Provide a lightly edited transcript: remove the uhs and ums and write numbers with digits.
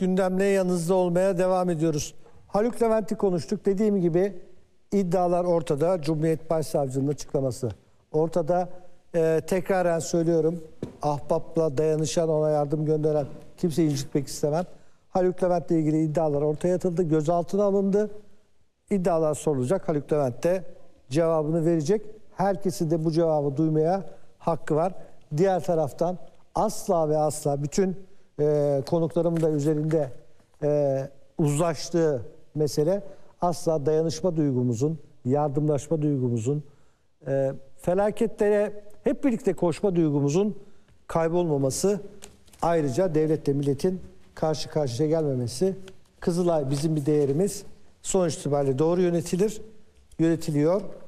Gündemle yanınızda olmaya devam ediyoruz. Haluk Levent'i konuştuk. Dediğim gibi iddialar ortada. Cumhuriyet Başsavcılığı'nın açıklaması ortada. Tekraren söylüyorum. Ahbapla dayanışan, ona yardım gönderen kimseyi incitmek istemem. Haluk Levent'le ilgili iddialar ortaya atıldı. Gözaltına alındı. İddialar sorulacak. Haluk Levent de cevabını verecek. Herkesin de bu cevabı duymaya hakkı var. Diğer taraftan asla ve asla bütün konuklarımın da üzerinde uzlaştığı mesele asla dayanışma duygumuzun, yardımlaşma duygumuzun, felaketlere hep birlikte koşma duygumuzun kaybolmaması, ayrıca devletle milletin karşı karşıya gelmemesi. Kızılay bizim bir değerimiz. Sonuç itibariyle doğru yönetiliyor.